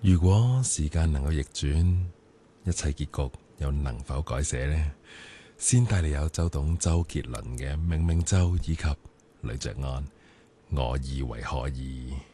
如果時間能夠逆轉，一切結局又能否改寫呢？先帶你有周董周杰倫嘅《冥冥舟》以及呂爵安《我以為可以》。